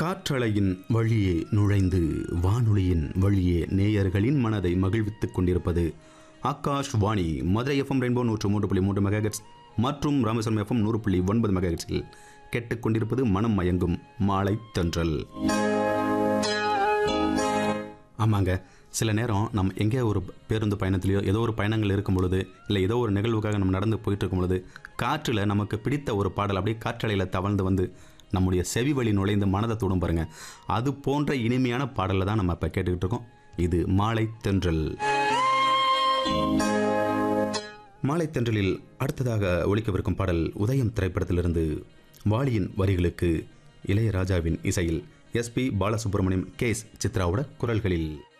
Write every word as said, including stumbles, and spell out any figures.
காற்றலையின் வழியே நுழைந்து வானொலியின் வழியே நேயர்களின் மனதை மகிழ்வித்துக் கொண்டிருப்பது ஆகாஷ் வாணி மதுரை எஃப்எம் ரெயின்போ நூற்று மூன்று புள்ளி மூன்று மெகாஹெர்ட்ஸ் மற்றும் ராமேஸ்வரம் எஃப்எம் நூறு புள்ளி ஒன்பது மெகாஹெர்ட்ஸில் கேட்டுக்கொண்டிருப்பது மனம் மயங்கும் மாலை தென்றல். ஆமாங்க, சில நேரம் நம்ம எங்கேயோ ஒரு பேருந்து பயணத்திலையோ ஏதோ ஒரு பயணங்கள் இருக்கும் பொழுது, இல்லை ஏதோ ஒரு நிகழ்வுக்காக நம்ம நடந்து போயிட்டு இருக்கும் பொழுது காற்றில் நமக்கு பிடித்த ஒரு பாடல் அப்படியே காற்றலையில் தவழ்ந்து வந்து நம்முடைய செவி வழி நுழைந்து மனதை தொடும் பாருங்க. அது போன்ற இனிமையான பாடலை தான் நம்ம இப்போ கேட்டுக்கிட்டு இருக்கோம். இது மாலை தென்றல். மாலை தென்றலில் அடுத்ததாக ஒலிக்கவிருக்கும் பாடல் உதயம் திரைப்படத்திலிருந்து. வாலியின் வரிகளுக்கு இளையராஜாவின் இசையில் S B Balasubramaniam, K S சித்ராவோட குரல்களில்.